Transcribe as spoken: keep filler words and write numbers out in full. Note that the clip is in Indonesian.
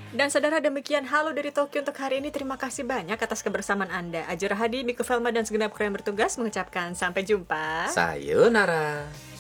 Dan saudara, demikian Halo dari Tokyo untuk hari ini. Terima kasih banyak atas kebersamaan Anda. Ajur Hadi, Miko Velma, dan segenap kru yang bertugas mengucapkan sampai jumpa. Sayonara.